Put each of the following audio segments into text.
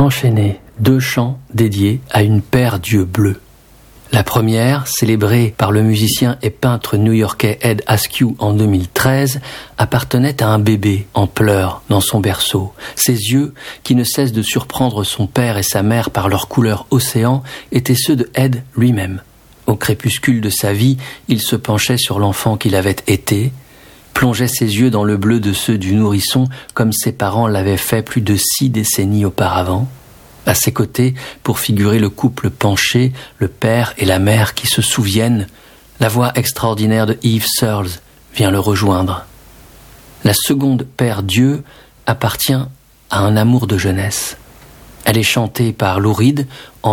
enchaîné 2 chants dédiés à une paire d'yeux bleus. La première, célébrée par le musicien et peintre new-yorkais Ed Askew en 2013, appartenait à un bébé en pleurs dans son berceau. Ses yeux, qui ne cessent de surprendre son père et sa mère par leur couleur océan, étaient ceux de Ed lui-même. Au crépuscule de sa vie, il se penchait sur l'enfant qu'il avait été, plongeait ses yeux dans le bleu de ceux du nourrisson comme ses parents l'avaient fait plus de 6 décennies auparavant. À ses côtés, pour figurer le couple penché, le père et la mère qui se souviennent, la voix extraordinaire de Eve Searles vient le rejoindre. La seconde paire d'yeux appartient à un amour de jeunesse. Elle est chantée par Lou Reed en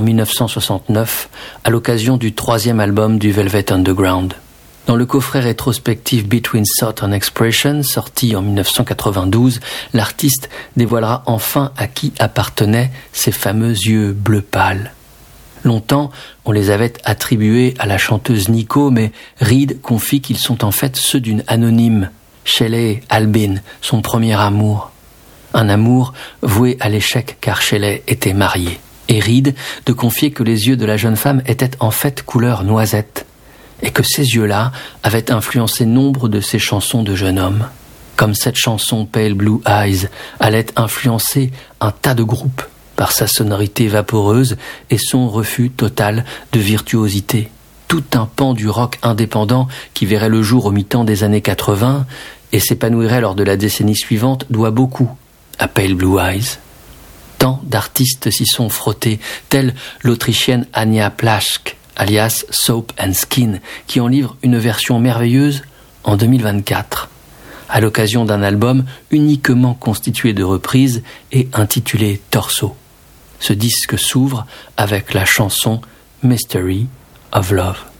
1969 à l'occasion du 3e album du Velvet Underground. Dans le coffret rétrospectif Between Thought and Expression, sorti en 1992, l'artiste dévoilera enfin à qui appartenaient ces fameux yeux bleu pâle. Longtemps, on les avait attribués à la chanteuse Nico, mais Reed confie qu'ils sont en fait ceux d'une anonyme, Shelley Albin, son premier amour. Un amour voué à l'échec car Shelley était mariée. Et Reed de confier que les yeux de la jeune femme étaient en fait couleur noisette, et que ces yeux-là avaient influencé nombre de ses chansons de jeune homme. Comme cette chanson Pale Blue Eyes allait influencer un tas de groupes par sa sonorité vaporeuse et son refus total de virtuosité. Tout un pan du rock indépendant qui verrait le jour au mi-temps des années 80 et s'épanouirait lors de la décennie suivante doit beaucoup à Pale Blue Eyes. Tant d'artistes s'y sont frottés, telle l'Autrichienne Anja Plaschke, alias Soap and Skin, qui en livre une version merveilleuse en 2024, à l'occasion d'un album uniquement constitué de reprises et intitulé Torso. Ce disque s'ouvre avec la chanson Mystery of Love.